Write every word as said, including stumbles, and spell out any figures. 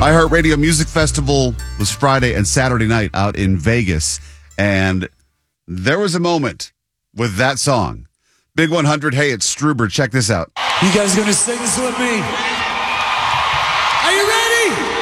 iHeartRadio Music Festival was Friday and Saturday night out in Vegas. And there was a moment with that song. Big one hundred, hey, it's Struber. Check this out. You guys going to sing this with me? Are you ready?